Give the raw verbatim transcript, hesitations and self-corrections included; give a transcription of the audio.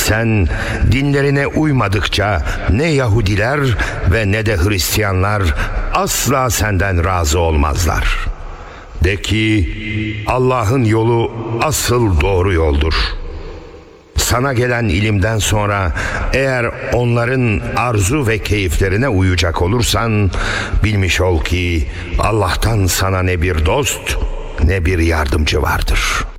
Sen dinlerine uymadıkça ne Yahudiler ve ne de Hristiyanlar asla senden razı olmazlar. De ki Allah'ın yolu asıl doğru yoldur. Sana gelen ilimden sonra eğer onların arzu ve keyiflerine uyacak olursan bilmiş ol ki Allah'tan sana ne bir dost ne bir yardımcı vardır.